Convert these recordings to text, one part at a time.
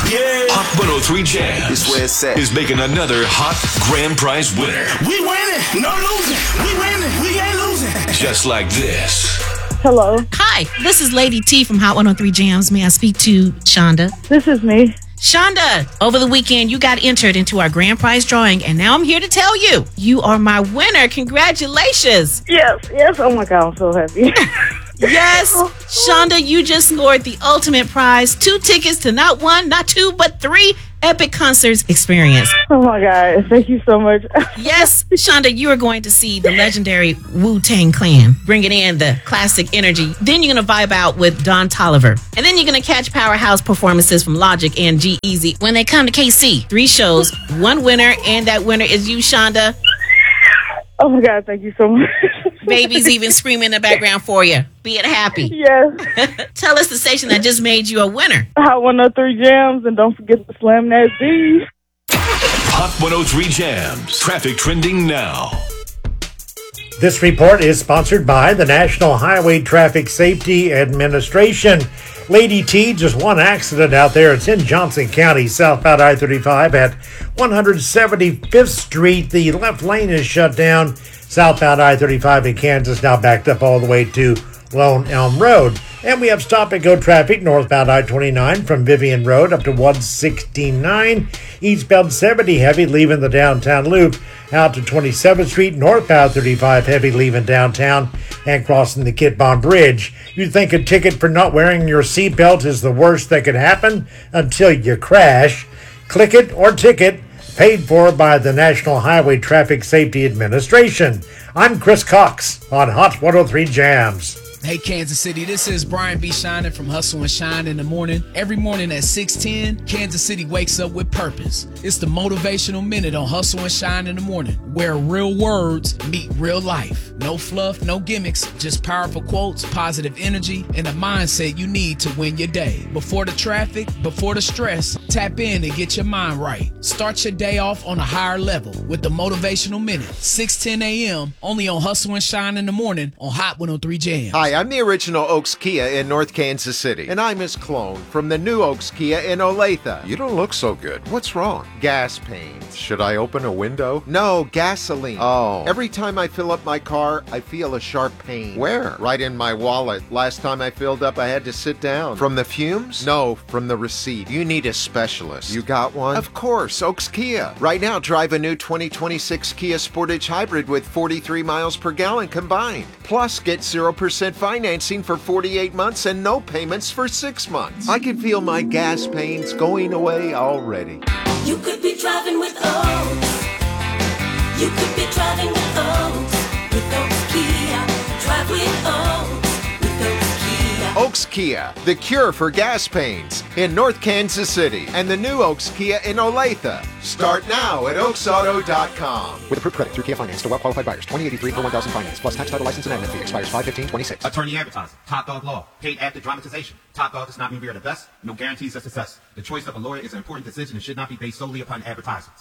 Yeah. Hot 103 Jams This where it's at. is making another hot grand prize winner. We winning, no losing. We winning, we ain't losing. Just like this. Hello, Hi, this is Lady T from Hot 103 Jams. May I speak to Shonda? this is me. Shonda, over the weekend, you got entered into our grand prize drawing, and now I'm here to tell you, you are my winner. Congratulations. Yes. Oh my God, I'm so happy. Yes, Shonda, you just scored the ultimate prize. 2 tickets to not 1, not 2, but 3 epic concerts experience. Oh my God, thank you so much. Yes, Shonda, you are going to see the legendary Wu-Tang Clan, bringing in the classic energy. Then you're going to vibe out with Don Toliver. And then you're going to catch powerhouse performances from Logic and G-Eazy when they come to KC. 3 shows, 1 winner, and that winner is you, Shonda. Oh my God, thank you so much. Baby's even screaming in the background for you. Being happy. Yes. Tell us the station that just made you a winner. Hot 103 Jams, and don't forget to slam that D. Hot 103 Jams. Traffic trending now. This report is sponsored by the National Highway Traffic Safety Administration. Lady T, just one accident out there. It's in Johnson County, southbound I-35 at 175th Street. The left lane is shut down. Southbound I-35 in Kansas now backed up all the way to Lone Elm Road. And we have stop-and-go traffic northbound I-29 from Vivian Road up to 169. Eastbound 70 heavy leaving the downtown loop out to 27th Street. Northbound 35 heavy leaving downtown and crossing the Kit Bond Bridge. You think a ticket for not wearing your seatbelt is the worst that could happen until you crash. Click it or ticket. Paid for by the National Highway Traffic Safety Administration. I'm Chris Cox on Hot 103 Jams. Hey, Kansas City, this is Brian B. Shining from Hustle and Shine in the morning. Every morning at 6:10, Kansas City wakes up with purpose. It's the motivational minute on Hustle and Shine in the morning, where real words meet real life. No fluff, no gimmicks, just powerful quotes, positive energy, and a mindset you need to win your day. Before the traffic, before the stress, tap in and get your mind right. Start your day off on a higher level with the motivational minute, 6:10 a.m., only on Hustle and Shine in the morning on Hot 103 Jams. Hi, I'm the original Oaks Kia in North Kansas City. And I'm his clone from the new Oaks Kia in Olathe. You don't look so good. What's wrong? Gas pains. Should I open a window? No, gasoline. Oh. Every time I fill up my car, I feel a sharp pain. Where? Right in my wallet. Last time I filled up, I had to sit down. From the fumes? No, from the receipt. You need a specialist. You got one? Of course, Oaks Kia. Right now, drive a new 2026 Kia Sportage Hybrid with 43 miles per gallon combined. Plus, get 0% financing for 48 months and no payments for 6 months. I can feel my gas pains going away already. You could be driving with Oaks. You could be driving with Oaks. With Oaks Kia. Drive with Oaks. With Oaks Kia. Oaks Kia, the cure for gas pains in North Kansas City, and the new Oaks Kia in Olathe. Start now at oaksauto.com. With approved credit through Kia Finance to well-qualified buyers. 2083 per 1000 finance. Plus tax, title, license, and admin fee. Expires 5/15/26. Attorney advertising. Top Dog Law. Paid after dramatization. Top Dog does not mean we are the best. No guarantees of success. The choice of a lawyer is an important decision and should not be based solely upon advertisements.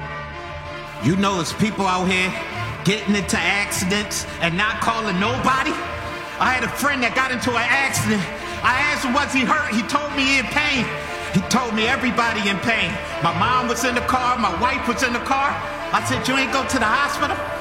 You know there's people out here getting into accidents and not calling nobody. I had a friend that got into an accident. I asked him, was he hurt? He told me in pain. He told me everybody in pain. My mom was in the car. My wife was in the car. I said, you ain't go to the hospital?